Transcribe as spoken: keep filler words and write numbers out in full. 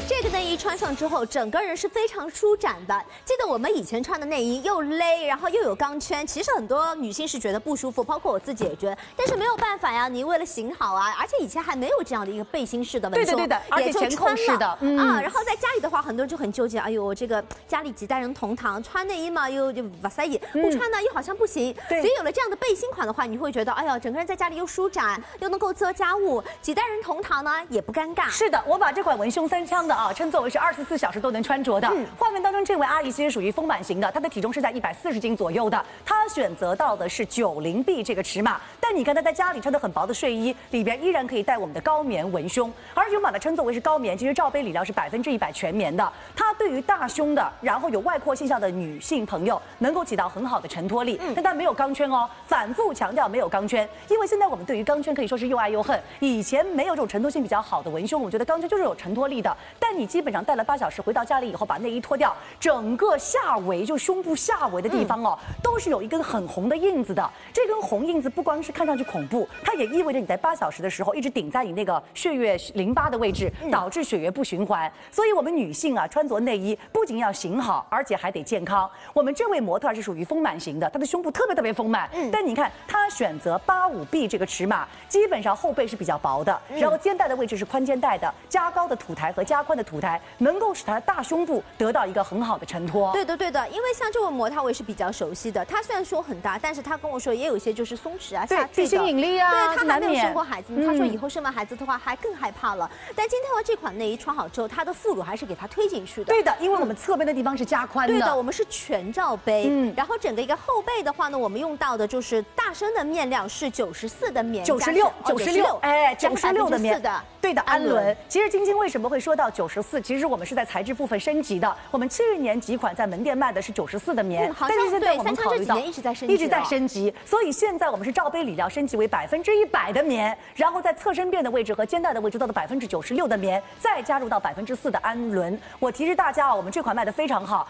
这个内衣穿上之后，整个人是非常舒展的。记得我们以前穿的内衣又勒，然后又有钢圈，其实很多女性是觉得不舒服，包括我自己也觉得。但是没有办法呀，你为了型好啊，而且以前还没有这样的一个背心式的文胸， 对的对的，而且前扣式的、 嗯、啊。然后在家里的话，很多人就很纠结，哎呦，这个家里几代人同堂，穿内衣嘛又就哇塞也不穿呢又好像不行。所以有了这样的背心款的话，你会觉得，哎呀，整个人在家里又舒展，又能够做家务，几代人同堂呢也不尴尬。 是的，我把这款文胸三枪的啊，称作为是二十四小时都能穿着的。嗯、画面当中这位阿姨其实属于丰满型的，她的体重是在一百四十斤左右的。她选择到的是九零 B 这个尺码，但你看她在家里穿的很薄的睡衣，里边依然可以带我们的高棉文胸，而且我把它称作为是高棉，其实罩杯里料是百分之一百全棉的。它对于大胸的，然后有外扩现象的女性朋友，能够起到很好的承托力。嗯、但它没有钢圈哦，反复强调没有钢圈，因为现在我们对于钢圈可以说是又爱又恨。以前没有这种承托性比较好的文胸，我觉得钢圈就是有承托力的，但你基本上戴了八小时，回到家里以后把内衣脱掉，整个下围就胸部下围的地方哦，嗯、都是有一根很红的印子的。这根红印子不光是看上去恐怖，它也意味着你在八小时的时候一直顶在你那个血液淋巴的位置，导致血液不循环。所以我们女性啊，穿着内衣不仅要型好，而且还得健康。我们这位模特是属于丰满型的，她的胸部特别特别丰满。嗯、但你看她选择八五 B 这个尺码，基本上后背是比较薄的，然后肩带的位置是宽肩带的，加高的土台和加宽的土台能够使她的大胸部得到一个很好的承托。 对的对的，因为像这位模特我也是比较熟悉的，她虽然说很大，但是她跟我说也有一些就是松弛啊、下坠的， 地心引力啊， 对，她还没有生过孩子，她、 嗯、 说以后生完孩子的话还更害怕了。但今天的这款内衣穿好之后，她的副乳还是给她推进去的。 对的，因为我们侧边的地方是加宽的。 对的，我们是全罩杯。嗯，然后整个一个后背的话呢，我们用到的就是大身的面料是九十四的棉， 九十六，九十六，哎，九十六的棉的。 对的，氨纶。其实晶晶为什么会说到九十四？其实我们是在材质部分升级的。我们七十年几款在门店卖的是九十四的棉， 嗯、好像但是现在我们考虑到一直在升级， 一直在升级，所以现在我们是罩杯里料升级为百分之一百的棉，然后在侧身垫的位置和肩带的位置到的百分之九十六的棉，再加入到百分之四的氨纶。我提示大家啊，我们这款卖的非常好。